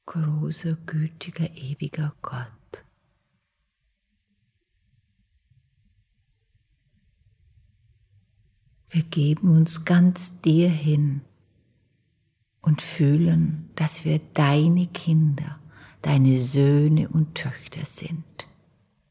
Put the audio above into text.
großer, gütiger, ewiger Gott. Wir geben uns ganz dir hin und fühlen, dass wir deine Kinder, deine Söhne und Töchter sind.